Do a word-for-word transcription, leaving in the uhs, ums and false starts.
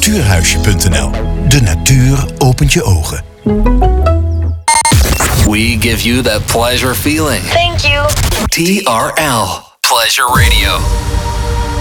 natuurhuisje punt n l. De natuur opent je ogen. We give you that pleasure feeling. Thank you. T R L. Pleasure Radio.